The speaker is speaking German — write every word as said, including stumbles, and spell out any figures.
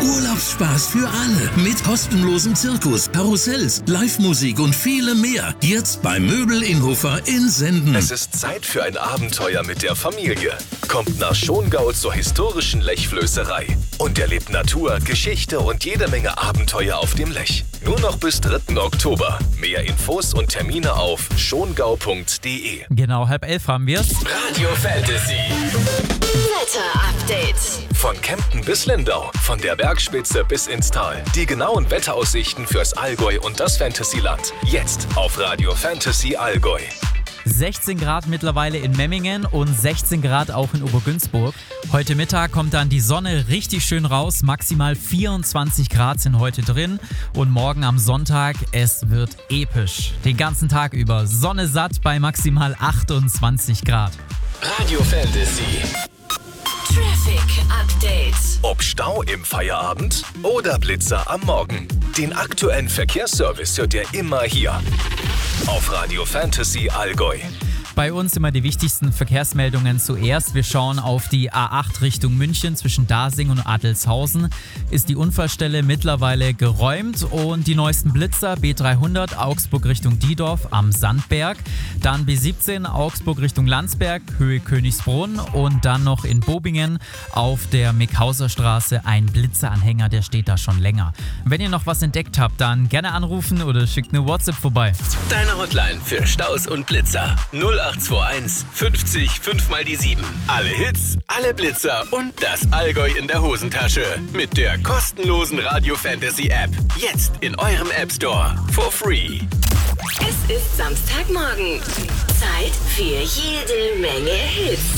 Urlaubsspaß für alle mit kostenlosem Zirkus, Karussells, Live-Musik und vielem mehr. Jetzt beim Möbel Innhofer in Senden. Es ist Zeit für ein Abenteuer mit der Familie. Kommt nach Schongau zur historischen Lechflößerei und erlebt Natur, Geschichte und jede Menge Abenteuer auf dem Lech. Nur noch bis dritten Oktober. Mehr Infos und Termine auf schongau punkt de. Genau, halb elf haben wir's. Radio Fantasy. Wetter-Update. Von Kempten bis Lindau, von der Bergspitze bis ins Tal. Die genauen Wetteraussichten fürs Allgäu und das Fantasyland. Jetzt auf Radio Fantasy Allgäu. sechzehn Grad mittlerweile in Memmingen und sechzehn Grad auch in Obergünzburg. Heute Mittag kommt dann die Sonne richtig schön raus. Maximal vierundzwanzig Grad sind heute drin. Und morgen am Sonntag, es wird episch. Den ganzen Tag über Sonne satt bei maximal achtundzwanzig Grad. Radio Fantasy. Traffic Update. Ob Stau im Feierabend oder Blitzer am Morgen. Den aktuellen Verkehrsservice hört ihr immer hier. Auf Radio Fantasy Allgäu. Bei uns immer die wichtigsten Verkehrsmeldungen zuerst. Wir schauen auf die A acht Richtung München zwischen Dasing und Adelzhausen. Ist die Unfallstelle mittlerweile geräumt und die neuesten Blitzer B dreihundert Augsburg Richtung Diedorf am Sandberg. Dann B siebzehn Augsburg Richtung Landsberg, Höhe Königsbrunn und dann noch in Bobingen auf der Mickhauser Straße ein Blitzeranhänger, der steht da schon länger. Wenn ihr noch was entdeckt habt, dann gerne anrufen oder schickt eine WhatsApp vorbei. Deine Hotline für Staus und Blitzer null acht zwei eins fünfzig fünf mal die sieben. Alle Hits, alle Blitzer und das Allgäu in der Hosentasche. Mit der kostenlosen Radio Fantasy App. Jetzt in eurem App Store. For free. Es ist Samstagmorgen. Zeit für jede Menge Hits.